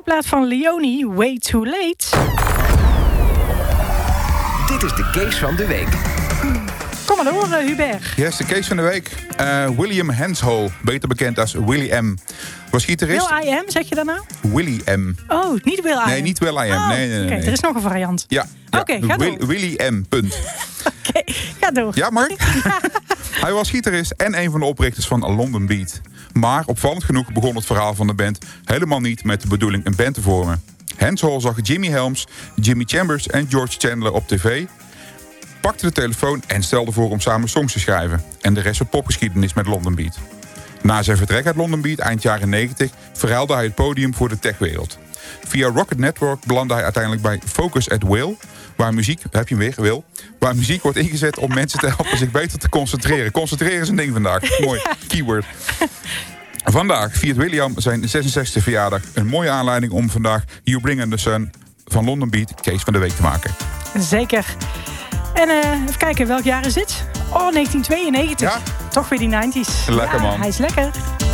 plaat van Leonie, Way Too Late. Dit is de Case van de week. Kom maar door, Hubert. Yes, de case van de week. William Henshaw, beter bekend als Willie M. Was gitarist. Will I Am, zeg je dat nou? Willie M. Oh, niet Will I Am. Nee, niet Will I Am. Oh, Nee. Oké, er is nog een variant. Ja. Oké, ga door. Willie M. Punt. Oké, ga door. Ja, Mark? Ja. Hij was gitarist en een van de oprichters van London Beat. Maar opvallend genoeg begon het verhaal van de band helemaal niet met de bedoeling een band te vormen. Henshaw zag Jimmy Helms, Jimmy Chambers en George Chandler op tv, pakte de telefoon en stelde voor om samen songs te schrijven. En de rest was popgeschiedenis met London Beat. Na zijn vertrek uit London Beat eind jaren 90 verruilde hij het podium voor de techwereld. Via Rocket Network belandde hij uiteindelijk bij Focus at Will, waar muziek, heb je hem weer, Will, waar muziek wordt ingezet om mensen te helpen zich beter te concentreren. Concentreren is een ding vandaag. Mooi, keyword. Vandaag viert William zijn 66e verjaardag. Een mooie aanleiding om vandaag You Bring in the Sun van London Beat Case van de Week te maken. Zeker. En even kijken, welk jaar is dit? Oh, 1992. Ja. Toch weer die 90's. Lekker, man. Hij is lekker.